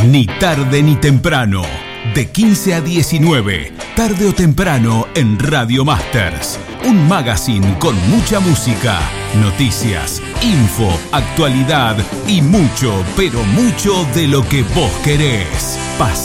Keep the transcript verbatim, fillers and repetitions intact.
Ni tarde ni temprano. De quince a diecinueve, tarde o temprano en Radio Masters. Un magazine con mucha música, noticias, info, actualidad y mucho, pero mucho de lo que vos querés. Pasá